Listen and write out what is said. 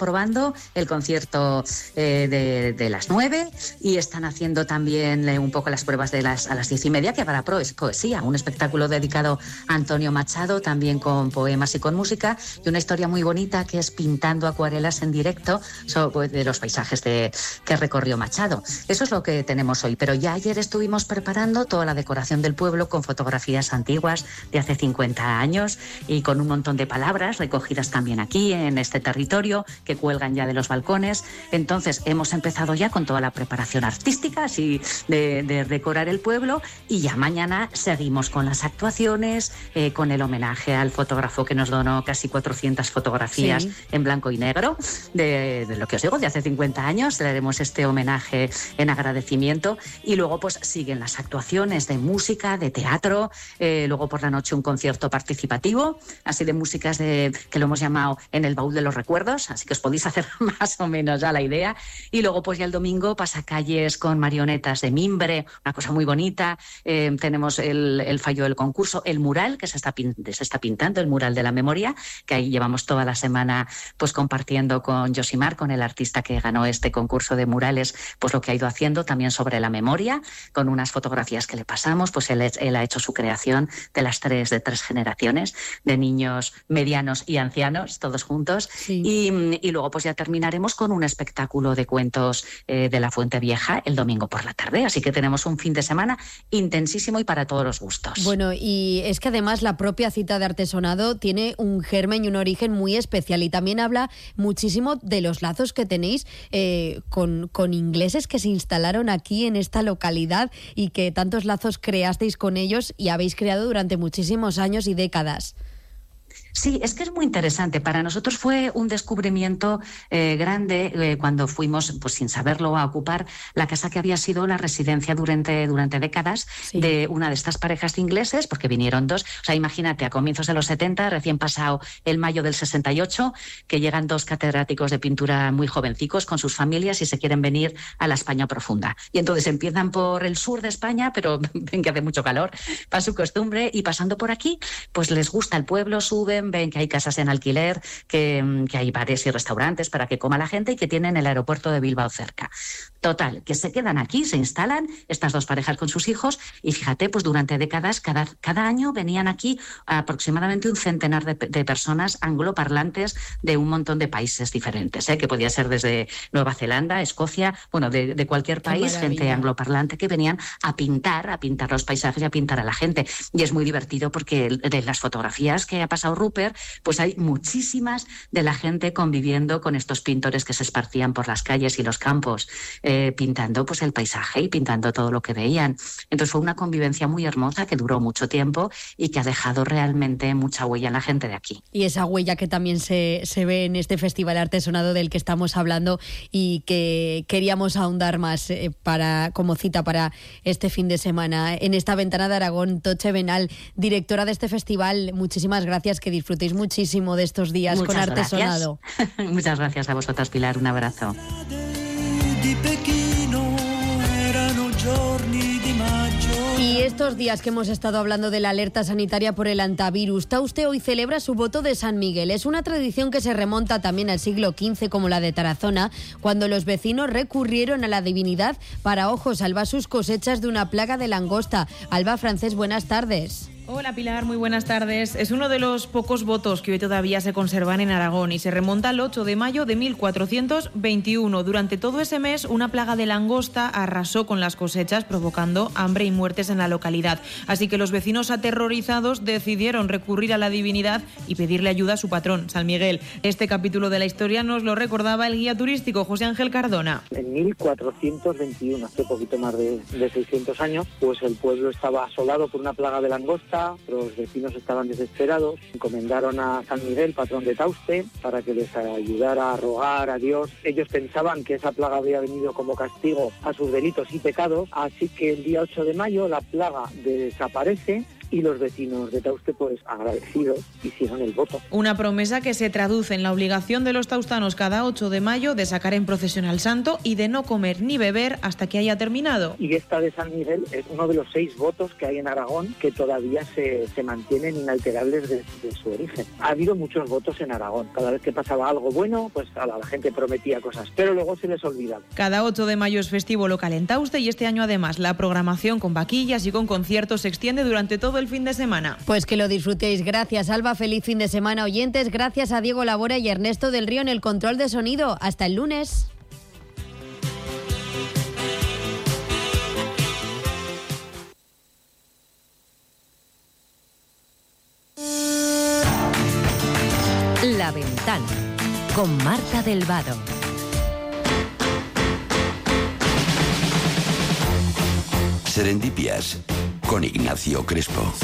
probando el concierto de las 9 y están haciendo también un poco las pruebas a las 10:30, que para es poesía, un espectáculo dedicado a Antonio Machado, también con poemas y con música, y una historia muy bonita que es pintando acuarelas en directo de los paisajes que recorrió Machado. Eso es lo que tenemos hoy, pero ya ayer estuvimos preparando toda la decoración del pueblo con fotografías antiguas de hace 50 años y con un montón de palabras recogidas también aquí en este territorio que cuelgan ya de los balcones. Entonces hemos empezado ya con toda la preparación artística así de decorar el pueblo, y ya mañana seguimos con las actuaciones, con el homenaje al fotógrafo que nos donó casi 400 fotografías en blanco y negro de lo que os digo, de hace 50 años. Le haremos este homenaje en agradecimiento, y luego pues siguen las actuaciones de música, de teatro, luego por la noche un concierto participativo, así de músicas que lo hemos llamado En el baúl de los recuerdos, así que os podéis hacer más o menos ya la idea. Y luego pues ya el domingo pasacalles con marionetas de mimbre, una cosa muy bonita. Tenemos el fallo del concurso, el mural que se está pintando, el mural de la memoria, que ahí llevamos toda la semana pues compartiendo con Josimar, con el artista que ganó este concurso de murales, pues lo que ha ido haciendo también sobre la memoria, con unas fotografías que le pasamos. Pues él ha hecho su creación de tres generaciones, de niños, medianos y ancianos, todos juntos. Sí. Y luego pues ya terminaremos con un espectáculo de cuentos de la Fuente Vieja el domingo por la tarde, así que tenemos un fin de semana intensísimo y para todos los gustos. Bueno, y es que además la propia cita de artesonado tiene un germen y un origen muy especial, y también habla muchísimo de los lazos que tenéis con ingleses que se instalaron aquí en esta localidad y que tantos lazos creasteis con ellos y habéis creado durante muchísimos años y décadas. Sí, es que es muy interesante. Para nosotros fue un descubrimiento grande cuando fuimos, pues sin saberlo, a ocupar la casa que había sido la residencia durante décadas de una de estas parejas de ingleses, porque vinieron dos. O sea, imagínate, a comienzos de los 70, recién pasado el mayo del 68, que llegan dos catedráticos de pintura muy jovencicos con sus familias y se quieren venir a la España profunda. Y entonces empiezan por el sur de España, pero ven que hace mucho calor, para su costumbre, y pasando por aquí, pues les gusta el pueblo, suben, ven que hay casas en alquiler, que hay bares y restaurantes para que coma la gente y que tienen el aeropuerto de Bilbao cerca. Total, que se quedan aquí, se instalan estas dos parejas con sus hijos, y fíjate, pues durante décadas, cada año venían aquí aproximadamente un centenar de personas angloparlantes de un montón de países diferentes, que podía ser desde Nueva Zelanda, Escocia, bueno, de cualquier país, gente angloparlante que venían a pintar los paisajes y a pintar a la gente. Y es muy divertido porque de las fotografías que ha pasado Rupert, pues hay muchísimas de la gente conviviendo con estos pintores que se esparcían por las calles y los campos, pintando pues el paisaje y pintando todo lo que veían. Entonces fue una convivencia muy hermosa que duró mucho tiempo y que ha dejado realmente mucha huella en la gente de aquí. Y esa huella que también se ve en este Festival Artesonado del que estamos hablando y que queríamos ahondar más como cita para este fin de semana. En esta Ventana de Aragón, Toche Benal, directora de este festival, muchísimas gracias, que disfrutéis muchísimo de estos días. Muchas con Artesonado. Gracias. Muchas gracias a vosotras, Pilar, un abrazo. Y estos días que hemos estado hablando de la alerta sanitaria por el antivirus, Tauste hoy celebra su voto de San Miguel. Es una tradición que se remonta también al siglo XV, como la de Tarazona, cuando los vecinos recurrieron a la divinidad para, ojo, salvar sus cosechas de una plaga de langosta. Alba Francés, buenas tardes. Hola Pilar, muy buenas tardes. Es uno de los pocos votos que hoy todavía se conservan en Aragón y se remonta al 8 de mayo de 1421. Durante todo ese mes, una plaga de langosta arrasó con las cosechas, provocando hambre y muertes en la localidad. Así que los vecinos aterrorizados decidieron recurrir a la divinidad y pedirle ayuda a su patrón, San Miguel. Este capítulo de la historia nos lo recordaba el guía turístico José Ángel Cardona. En 1421, hace poquito más de 600 años, pues el pueblo estaba asolado por una plaga de langosta. Los vecinos estaban desesperados, encomendaron a San Miguel, patrón de Tauste, para que les ayudara a rogar a Dios. Ellos pensaban que esa plaga había venido como castigo a sus delitos y pecados, así que el día 8 de mayo la plaga desaparece y los vecinos de Tauste, pues agradecidos, hicieron el voto. Una promesa que se traduce en la obligación de los taustanos cada 8 de mayo de sacar en procesión al santo y de no comer ni beber hasta que haya terminado. Y esta de San Miguel es uno de los 6 votos que hay en Aragón que todavía se mantienen inalterables de su origen. Ha habido muchos votos en Aragón. Cada vez que pasaba algo bueno, pues la gente prometía cosas, pero luego se les olvidaba. Cada 8 de mayo es festivo local en Tauste y este año además la programación con vaquillas y con conciertos se extiende durante todo el fin de semana. Pues que lo disfrutéis. Gracias, Alba. Feliz fin de semana, oyentes. Gracias a Diego Labora y Ernesto del Río en el control de sonido. Hasta el lunes. La Ventana con Marta del Vado. Serendipias con Ignacio Crespo.